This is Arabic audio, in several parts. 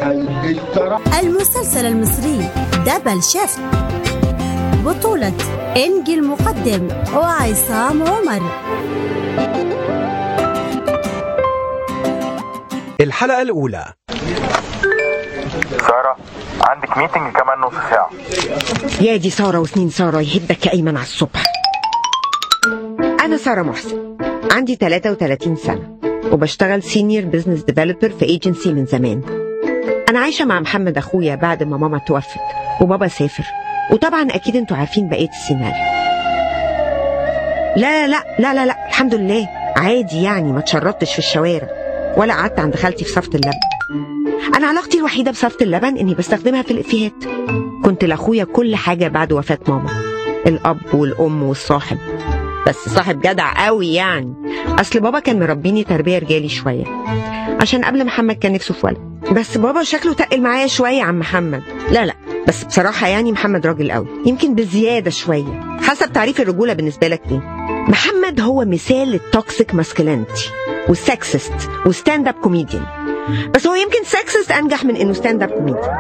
المسلسل المصري دبل شيفت، بطولة إنجي المقدم وعصام عمر. الحلقة الأولى. سارة، عندك ميتنج كمان نص ساعة. يا دي سارة وسنين سارة، يهدك يا أيمن على الصبح. أنا سارة محسن، عندي 33 سنة وبشتغل سينيور بيزنس ديفلوبر في ايجنسي من زمان. أنا عايشة مع محمد أخويا بعد ما ماما توفت وبابا سافر، وطبعا أكيد أنتوا عارفين بقية السيناريو. لا لا لا لا لا الحمد لله عادي، يعني ما تشردتش في الشوارع ولا قعدت عند خالتي في صفة اللبن. أنا علاقتي الوحيدة بصفة اللبن إني بستخدمها في الإفيهات. كنت لأخويا كل حاجة بعد وفاة ماما، الأب والأم والصاحب، بس صاحب جدع قوي يعني. أصل بابا كان مربيني تربية رجالي شوية، عشان قبل محمد كان نفسه في ولد، بس بابا شكله تقل معايا شوية عن محمد. لا لا بس بصراحة يعني محمد راجل قوي، يمكن بزيادة شوية. حسب تعريف الرجولة بالنسبة لك ايه؟ محمد هو مثال للتوكسيك ماسكولينتي والسكسست وستاند اب كوميديان، بس هو يمكن سكسست انجح من انه ستاند اب كوميديان.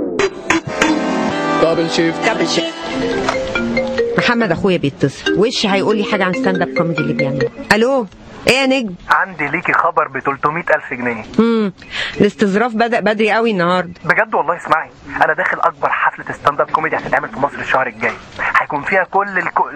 دبل شيفت. محمد اخويا بيتصل، وش هيقول لي حاجة عن ستاند اب كوميدي اللي بيعمله؟ الو، ايه يا نجم؟ عندي ليكي خبر ب 300,000 جنيه. الاستظراف بدأ بدري قوي النهارده. بجد والله اسمعي، انا داخل اكبر حفلة ستاند اب كوميدي هتتعمل في مصر الشهر الجاي. هيكون فيها كل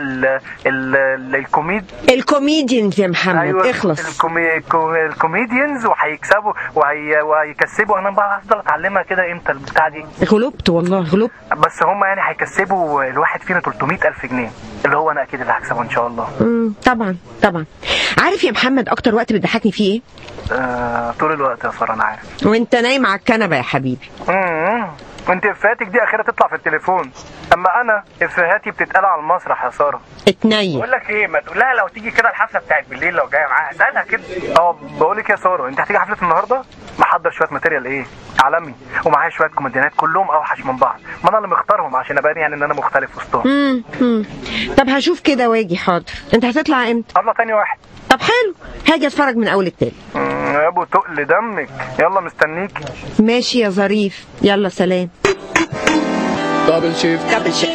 الكوميديانز يا محمد. أيوة، اخلص. الكوميديانز وهيكسبوا وهيكسبوا. انا بقى هفضل اتعلمها كده امتى البتاع دي. غلبت والله غلبت. بس هم يعني هيكسبوا الواحد فينا 300,000 جنيه، اللي هو انا اكيد اللي هكسبه ان شاء الله. طبعا. عارف يا محمد اكتر وقت بتضحكني فيه ايه؟ طول الوقت يا سارة، انا عارف. وانت نايم على الكنبه يا حبيبي. وانت افهاتك دي اخيرا تطلع في التليفون، اما انا افهاتي بتتقال على المسرح يا سارة. اتنين. بقول لك ايه، ما تقول لها لو تيجي كده الحفله بتاعت بالليل لو جايه معاها، اسالها كده. بقول لك يا سارة، انت هتيجي حفله النهارده؟ محضر شويه ماتيريال ايه عالمي، ومعايا شويه كوميديانات كلهم اوحش من بعض، ما انا اللي مختارهم عشان ابان يعني ان انا مختلف وسطهم. طب هشوف كده واجي. حاضر. انت هتطلع امتى؟ هطلع تاني واحد. طب حلو، هاجي اتفرج من اول التاني. يا ابو تقل دمك، يلا مستنيك. ماشي يا ظريف، يلا سلام. دبل شيفت.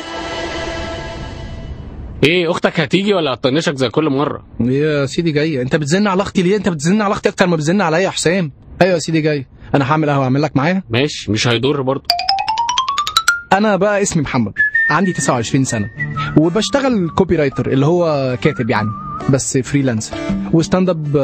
ايه اختك هتيجي ولا هتطنشك زي كل مره؟ يا سيدي جاي. انت بتزن على اختي ليه؟ انت بتزن على اختي اكتر ما بتزن عليا يا حسام. ايوه يا سيدي جاي، انا هعمل قهوه اعمل لك معايا. ماشي، مش هيضر برضه. انا بقى اسمي محمد، عندي 29 سنه وبشتغل كوبي رايتر، اللي هو كاتب يعني، بس فريلانسر وستاند اب